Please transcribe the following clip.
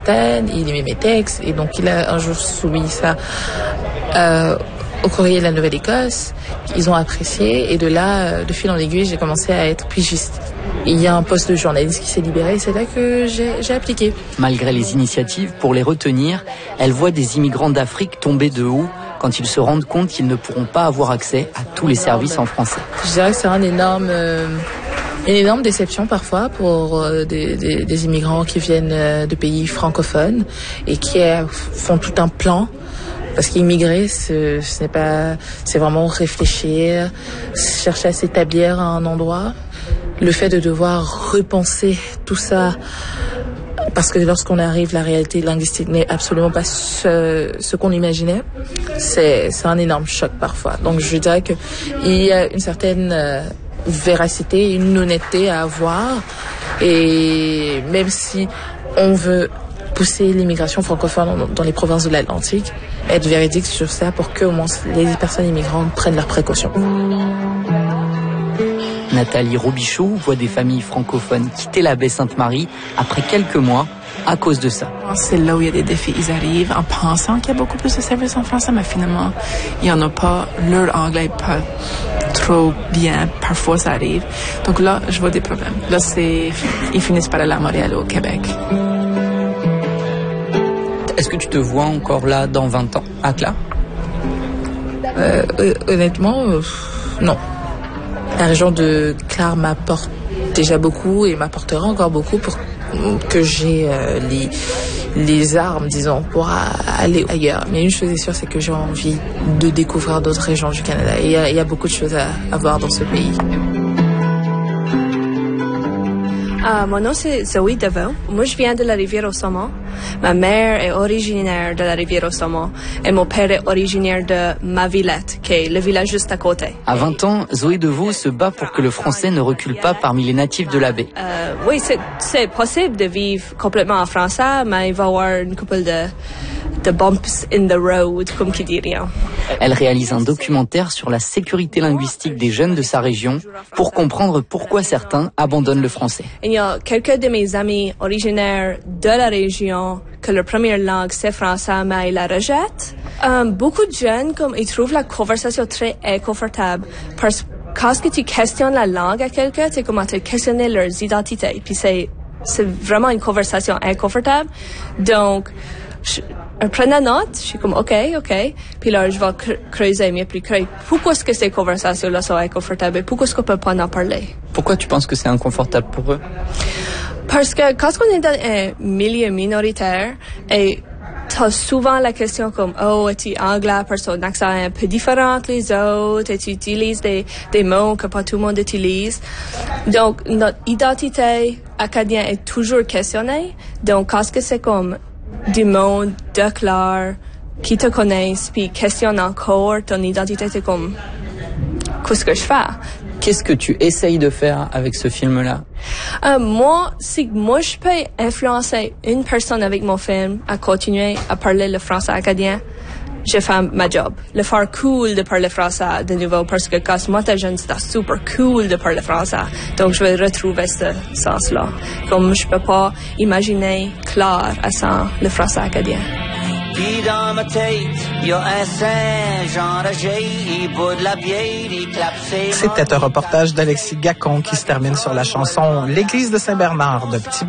Il aimait mes textes et donc il a un jour soumis ça au Courrier de la Nouvelle-Écosse. Ils ont apprécié et de là, de fil en aiguille, j'ai commencé à être pigiste. Il y a un poste de journaliste qui s'est libéré et c'est là que j'ai appliqué. Malgré les initiatives pour les retenir, elle voit des immigrants d'Afrique tomber de haut quand ils se rendent compte qu'ils ne pourront pas avoir accès à tous les services en français. Je dirais que c'est une énorme déception parfois pour des immigrants qui viennent de pays francophones et qui font tout un plan. Parce qu'immigrer, ce n'est pas, c'est vraiment réfléchir, chercher à s'établir à un endroit. Le fait de devoir repenser tout ça, parce que lorsqu'on arrive, la réalité linguistique n'est absolument pas ce qu'on imaginait. C'est un énorme choc parfois. Donc je dirais que il y a une certaine véracité, une honnêteté à avoir. Et même si on veut pousser l'immigration francophone dans les provinces de l'Atlantique, être véridique sur ça pour que au moins les personnes immigrantes prennent leurs précautions. Nathalie Robichaud voit des familles francophones quitter la baie Sainte-Marie après quelques mois à cause de ça. C'est là où il y a des défis. Ils arrivent en pensant qu'il y a beaucoup plus de services en français, mais finalement, il n'y en a pas. Leur anglais n'est pas trop bien. Parfois, ça arrive. Donc là, je vois des problèmes. Là, ils finissent par aller à Montréal ou au Québec. Est-ce que tu te vois encore là dans 20 ans, à Clare? Honnêtement, non. La région de Clare m'apporte déjà beaucoup et m'apportera encore beaucoup pour que j'ai les armes, disons, pour aller ailleurs. Mais une chose est sûre, c'est que j'ai envie de découvrir d'autres régions du Canada. Et il y a beaucoup de choses à voir dans ce pays. Mon nom, c'est Zoé Devon. Moi, je viens de la Rivière-au-Saumon. Ma mère est originaire de la Rivière-au-Saumon et mon père est originaire de Mavillette, qui est le village juste à côté. À 20 ans, Zoé Devon se bat pour que le français ne recule pas parmi les natifs de la baie. Oui, c'est possible de vivre complètement en français, mais il va y avoir une couple de bumps in the road, comme qui dit rien. Elle réalise un documentaire sur la sécurité linguistique des jeunes de sa région pour comprendre pourquoi certains abandonnent le français. Il y a quelques de mes amis originaires de la région que leur première langue c'est français, mais ils la rejettent. Beaucoup de jeunes, ils trouvent la conversation très inconfortable parce que quand tu questionnes la langue à quelqu'un, c'est comme tu questionnes leurs identités. Puis c'est vraiment une conversation inconfortable. Donc, je prends note, je suis comme OK. Puis là, je vais creuser mieux, puis creuser. Pourquoi est-ce que ces conversations-là sont inconfortables et pourquoi est-ce qu'on peut pas en parler? Pourquoi tu penses que c'est inconfortable pour eux? Parce que quand on est dans un milieu minoritaire et t'as souvent la question comme es-tu anglais parce que ton accent est un peu différent que les autres et tu utilises des mots que pas tout le monde utilise. Donc, notre identité acadienne est toujours questionnée. Donc, quand c'est comme du monde de Clare qui te connaissent puis questionne encore ton identité, c'est comme qu'est-ce que je fais? Qu'est-ce que tu essayes de faire avec ce film-là? Moi, si je peux influencer une personne avec mon film à continuer à parler le français acadien, je fais ma job. Le faire cool de parler français de nouveau parce que quand moi j'étais jeune, c'était super cool de parler français. Donc je vais retrouver ce sens-là. Comme je peux pas imaginer Clare sans le français acadien. Puis dans ma tête, y a un singe enragé, il boit de la bière, il clappe ses mains. C'était un reportage d'Alexis Gacon qui se termine sur la chanson « L'église de Saint-Bernard » de Petit